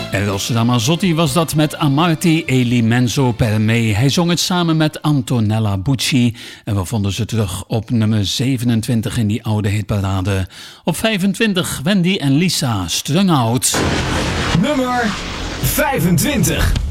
Eros Ramazzotti was dat met Amarti e l'immenso per me. Hij zong het samen met Antonella Bucci en we vonden ze terug op nummer 27 in die oude hitparade. Op 25 Wendy en Lisa, Strung Out. Nummer 25.